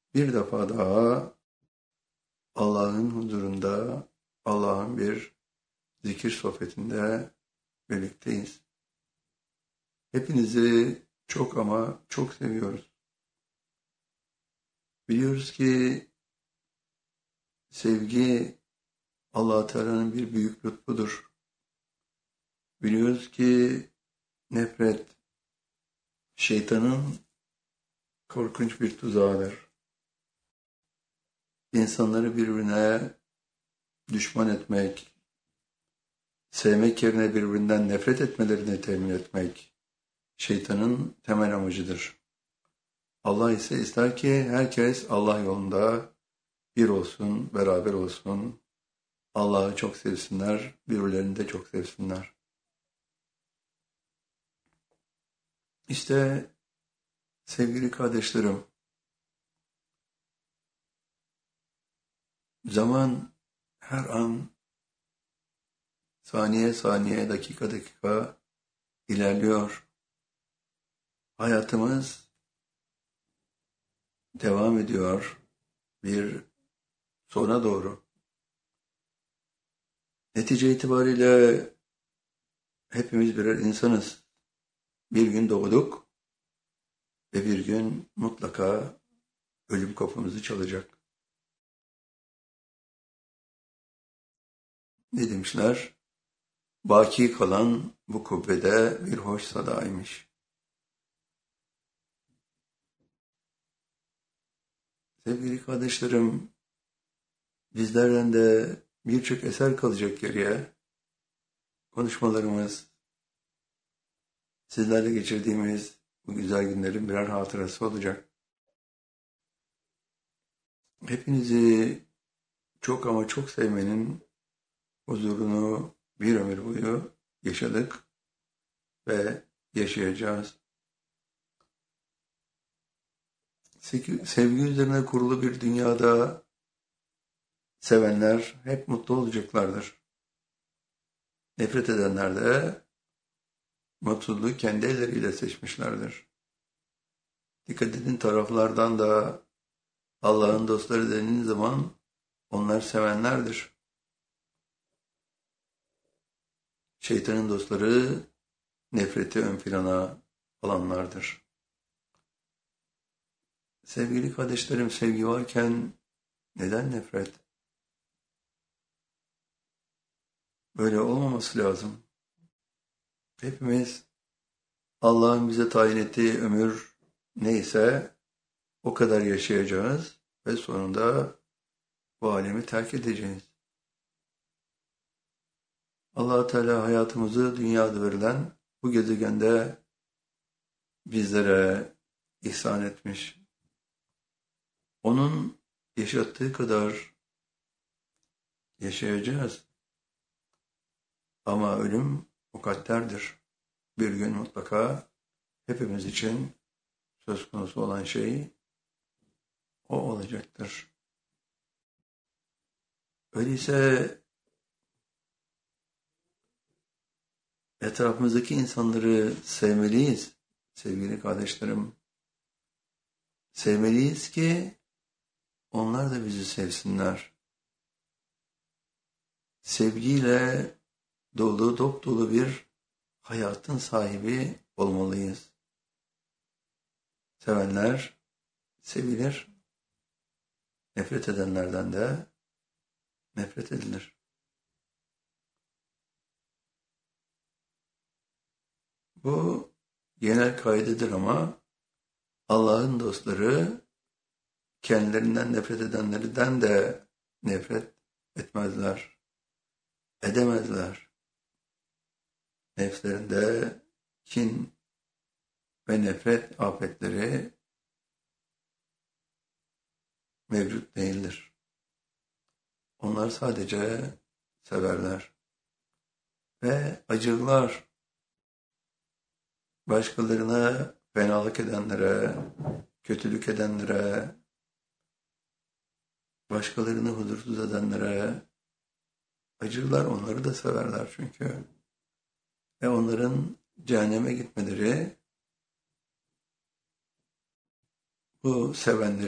Bir defa daha Allah'ın huzurunda, Allah'ın bir zikir sohbetinde birlikteyiz. Hepinizi çok ama çok seviyoruz. Biliyoruz ki sevgi Allah Teala'nın bir büyük lütfudur. Biliyoruz ki nefret şeytanın korkunç bir tuzağıdır. İnsanları birbirine düşman etmek, sevmek yerine birbirinden nefret etmelerini temin etmek şeytanın temel amacıdır. Allah ise ister ki herkes Allah yolunda bir olsun, beraber olsun, Allah'ı çok sevsinler, birbirlerini de çok sevsinler. İşte sevgili kardeşlerim, zaman her an, saniye saniye, dakika dakika ilerliyor. Hayatımız devam ediyor bir sona doğru. Netice itibariyle hepimiz birer insanız. Bir gün doğduk ve bir gün mutlaka ölüm kapımızı çalacak. Ne demişler? Baki kalan bu kubbede bir hoş sadaymış. Sevgili kardeşlerim, bizlerden de birçok eser kalacak geriye. Konuşmalarımız, sizlerle geçirdiğimiz bu güzel günlerin birer hatırası olacak. Hepinizi çok ama çok sevmenin huzurunu bir ömür boyu yaşadık ve yaşayacağız. Sevgi üzerine kurulu bir dünyada sevenler hep mutlu olacaklardır. Nefret edenler de mutluluğu kendi elleriyle seçmişlerdir. Dikkat edin, taraflardan da Allah'ın dostları denildiği zaman onlar sevenlerdir. Şeytanın dostları nefreti ön plana alanlardır. Sevgili kardeşlerim, sevgi varken neden nefret? Böyle olmaması lazım. Hepimiz Allah'ın bize tayin ettiği ömür neyse o kadar yaşayacağız ve sonunda bu alemi terk edeceğiz. Allah Teala hayatımızı dünyada verilen bu gezegende bizlere ihsan etmiş. Onun yaşattığı kadar yaşayacağız. Ama ölüm mukadderdir. Bir gün mutlaka hepimiz için söz konusu olan şey o olacaktır. Öyleyse etrafımızdaki insanları sevmeliyiz sevgili kardeşlerim. Sevmeliyiz ki onlar da bizi sevsinler. Sevgiyle dolu, dop dolu bir hayatın sahibi olmalıyız. Sevenler sevilir, nefret edenlerden de nefret edilir. Bu genel kaidedir ama Allah'ın dostları kendilerinden nefret edenlerden de nefret etmezler, edemezler. Nefslerinde kin ve nefret afetleri mevcut değildir. Onlar sadece severler ve acırlar. Başkalarına fenalık edenlere, kötülük edenlere, başkalarını huzursuz edenlere acırlar, onları da severler çünkü. Ve onların cehenneme gitmeleri bu sevenleri